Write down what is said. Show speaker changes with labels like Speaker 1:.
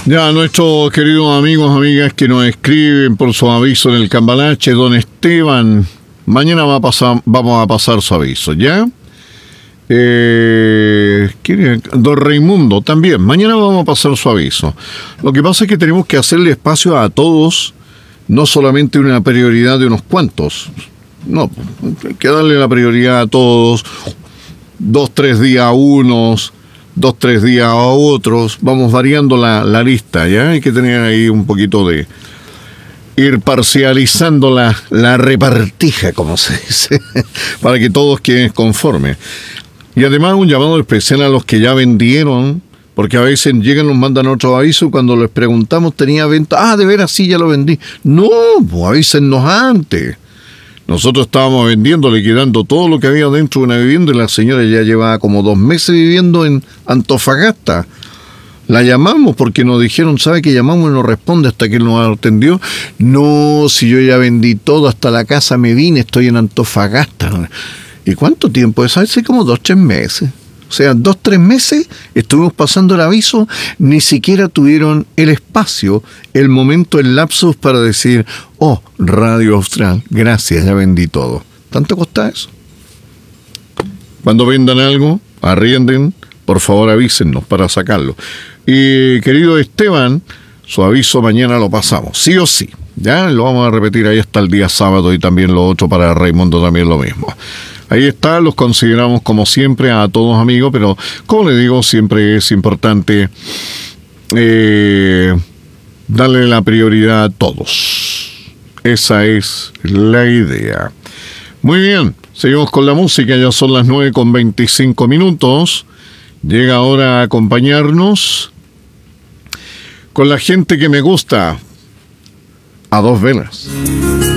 Speaker 1: Ya, nuestros queridos amigos, amigas que nos escriben por su aviso en el Cambalache, don Esteban, mañana vamos a pasar su aviso, ¿ya? Don Raimundo, también, mañana vamos a pasar su aviso. Lo que pasa es que tenemos que hacerle espacio a todos, no solamente una prioridad de unos cuantos. No, hay que darle la prioridad a todos, 2-3 días a unos, 2-3 días a otros, vamos variando la lista, ¿ya? Hay que tener ahí un poquito de ir parcializando la repartija, como se dice, para que todos queden conformes. Y además un llamado especial a los que ya vendieron, porque a veces llegan, nos mandan otro aviso, cuando les preguntamos tenía venta, de veras sí, ya lo vendí. No, pues avísennos antes. Nosotros estábamos vendiendo, liquidando todo lo que había dentro de una vivienda y la señora ya llevaba como 2 meses viviendo en Antofagasta. La llamamos porque nos dijeron, ¿sabe que llamamos y no responde hasta que nos atendió? No, si yo ya vendí todo, hasta la casa me vine, estoy en Antofagasta. ¿Y cuánto tiempo es? Hace como 2-3 meses. O sea, 2-3 meses estuvimos pasando el aviso, ni siquiera tuvieron el espacio, el momento, el lapsus para decir, Radio Austral, gracias, ya vendí todo. ¿Tanto cuesta eso? Cuando vendan algo, arrienden, por favor avísennos para sacarlo. Y querido Esteban, su aviso mañana lo pasamos, sí o sí. Ya lo vamos a repetir ahí hasta el día sábado y también lo otro para Raimundo también lo mismo. Ahí está, los consideramos como siempre a todos amigos, pero como le digo, siempre es importante darle la prioridad a todos. Esa es la idea. Muy bien, seguimos con la música, ya son las 9:25. Llega ahora a acompañarnos con la gente que me gusta a 2 velas.